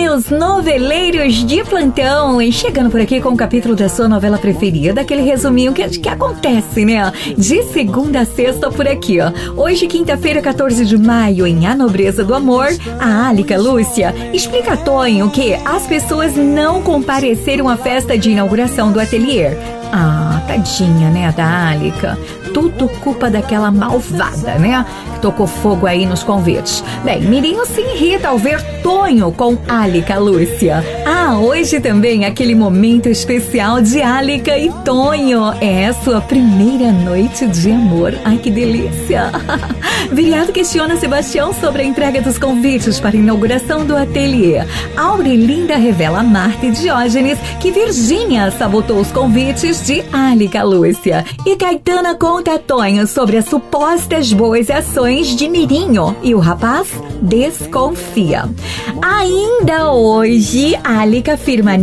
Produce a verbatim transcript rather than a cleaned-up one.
meus noveleiros de plantão, e chegando por aqui com o capítulo da sua novela preferida, aquele resuminho que, que acontece, né? De segunda a sexta por aqui, ó. Hoje, quinta-feira, quatorze de maio, em A Nobreza do Amor, a Álica Lúcia explica a Tonho que as pessoas não compareceram à festa de inauguração do ateliê. Ah, tadinha, né, da Álica. Tudo culpa daquela malvada, né? Que tocou fogo aí nos convites. Bem, Mirinho se irrita ao ver Tonho com Álica Lúcia. Ah, hoje também aquele momento especial de Álica e Tonho. É sua primeira noite de amor. Ai, que delícia! Viriato questiona Sebastião sobre a entrega dos convites para a inauguração do ateliê. Aurilinda revela a Marta e Diógenes que Virgínia sabotou os convites de Álica Lúcia. E Caetana conta a Tonho sobre as supostas boas ações de Mirinho e o rapaz desconfia. Ainda hoje, Álica afirma